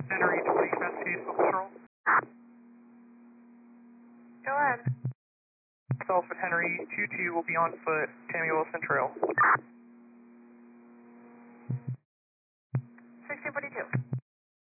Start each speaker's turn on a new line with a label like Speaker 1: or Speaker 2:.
Speaker 1: Henry 20 Massachusetts Patrol.
Speaker 2: Go ahead.
Speaker 1: Myself and Henry 22 will be on foot, Tammy Wilson Trail.
Speaker 2: 1642.